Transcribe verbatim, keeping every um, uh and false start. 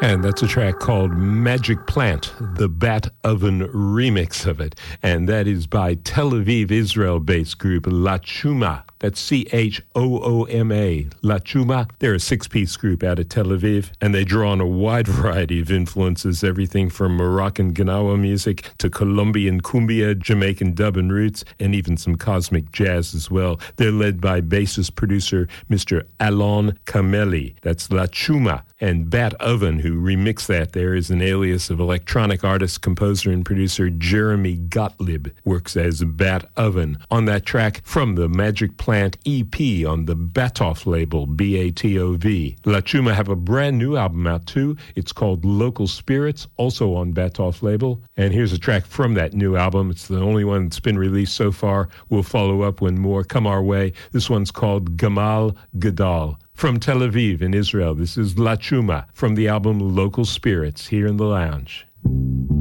And that's a track called Magic Plant, the Bat Oven remix of it. And that is by Tel Aviv, Israel-based group La Chuma. That's C H O O M A, La Chuma. They're a six-piece group out of Tel Aviv, and they draw on a wide variety of influences, everything from Moroccan Gnawa music to Colombian cumbia, Jamaican dub and roots, and even some cosmic jazz as well. They're led by bassist-producer Mister Alon Kameli. That's La Chuma. And Bat Oven, who remixed that there, is an alias of electronic artist, composer, and producer Jeremy Gottlieb, works as Bat Oven. On that track from the Magic Plant E P on the Batov label, B A T O V. La Chuma have a brand new album out too. It's called Local Spirits, also on Batov label. And here's a track from that new album. It's the only one that's been released so far. We'll follow up when more come our way. This one's called Gamal Gadal. From Tel Aviv in Israel, this is La Chuma from the album Local Spirits here in the lounge.